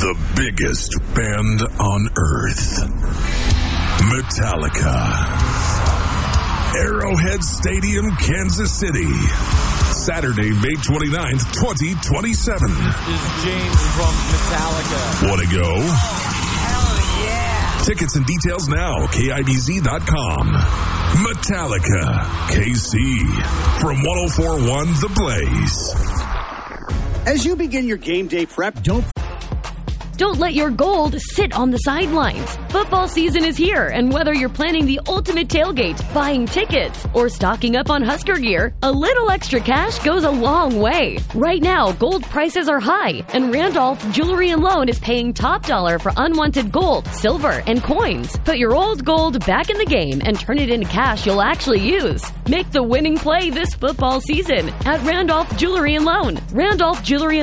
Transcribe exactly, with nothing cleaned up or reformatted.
The biggest band on earth. Metallica. Arrowhead Stadium, Kansas City. Saturday, May twenty-ninth, twenty twenty-seven. This is James from Metallica. Want to go? Oh, hell yeah. Tickets and details now, K I B Z dot com. Metallica, K C. From one oh four point one The Blaze. As you begin your game day prep, don't... Don't let your gold sit on the sidelines. Football season is here, and whether you're planning the ultimate tailgate, buying tickets, or stocking up on Husker gear, a little extra cash goes a long way. Right now, gold prices are high, and Randolph Jewelry and Loan is paying top dollar for unwanted gold, silver, and coins. Put your old gold back in the game and turn it into cash you'll actually use. Make the winning play this football season at Randolph Jewelry and Loan. Randolph Jewelry and